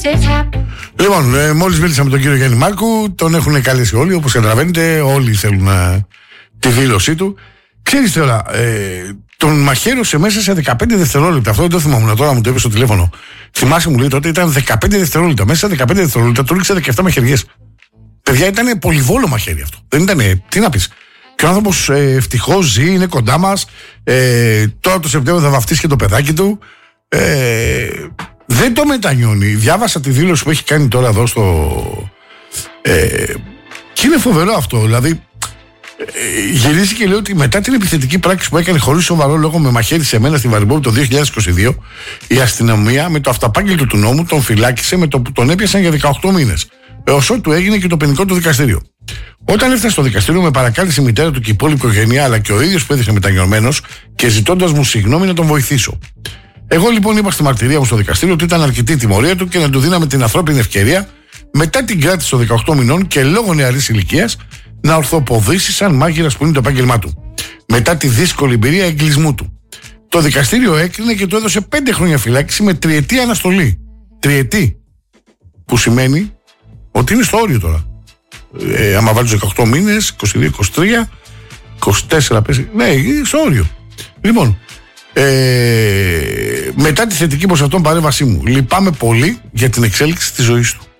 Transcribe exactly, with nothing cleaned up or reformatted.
Λοιπόν, ε, μόλις μίλησα με τον κύριο Γιάννη Μάρκου, τον έχουν καλέσει όλοι, όπως καταλαβαίνετε, όλοι θέλουν ε, τη δήλωσή του. Ξέρεις τώρα, ε, τον μαχαίρωσε μέσα σε δεκαπέντε δευτερόλεπτα. Αυτό δεν το θυμόμουν τώρα, μου το είπε στο τηλέφωνο. Θυμάσαι, μου λέει τότε ήταν δεκαπέντε δευτερόλεπτα. Μέσα σε δεκαπέντε δευτερόλεπτα του ρίξε δεκαεπτά μαχαιριές. Παιδιά, ήταν πολυβόλο μαχαίρι αυτό. Δεν ήταν, τι να πεις. Και ο άνθρωπος ε, ευτυχώς ζει, είναι κοντά μας. Ε, τώρα το Σεπτέμβριο θα βαφτίσει και το παιδάκι του. Ε, δεν το μετανιώνει. Διάβασα τη δήλωση που έχει κάνει τώρα εδώ στο. Ε, και είναι φοβερό αυτό. Δηλαδή, ε, γυρίζει και λέει ότι μετά την επιθετική πράξη που έκανε χωρίς σοβαρό λόγο με μαχαίρι σε μένα στη Βαρυμπόπη το δύο χιλιάδες είκοσι δύο, η αστυνομία με το αυταπάγγελτο του νόμου τον φυλάκισε με το που τον έπιασαν για δεκαοκτώ μήνες. Έως ότου έγινε και το ποινικό του δικαστήριο. Όταν έφτασε στο δικαστήριο, με παρακάλεσε η μητέρα του και η υπόλοιπη οικογένεια, αλλά και ο ίδιος που έδειχνε μετανιωμένος και ζητώντας μου συγγνώμη να τον βοηθήσω. Εγώ λοιπόν είπα στη μαρτυρία μου στο δικαστήριο ότι ήταν αρκετή η τιμωρία του και να του δίναμε την ανθρώπινη ευκαιρία μετά την κράτηση των δεκαοκτώ μηνών και λόγω νεαρής ηλικίας να ορθοποδήσει σαν μάγειρας που είναι το επάγγελμά του. Μετά τη δύσκολη εμπειρία εγκλισμού του. Το δικαστήριο έκρινε και του έδωσε πέντε χρόνια φυλάκιση με τριετή αναστολή. Τριετή. Που σημαίνει ότι είναι στο όριο τώρα. Ε, άμα βάλει δεκαοκτώ μήνες, είκοσι δύο, είκοσι τρία, είκοσι τέσσερα, ναι, είναι στο όριο. Λοιπόν, ε, μετά τη θετική προς αυτόν παρέμβασή μου, λυπάμαι πολύ για την εξέλιξη της ζωής του.